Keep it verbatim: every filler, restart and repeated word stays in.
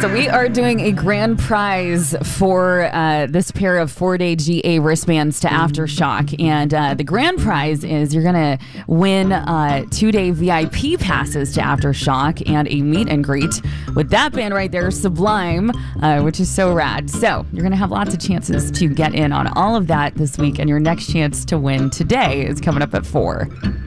So we are doing a grand prize for uh, this pair of four-day G A wristbands to Aftershock. And uh, the grand prize is you're going to win uh, two-day V I P passes to Aftershock and a meet and greet with that band right there, Sublime, uh, which is so rad. So you're going to have lots of chances to get in on all of that this week, and your next chance to win today is coming up at four.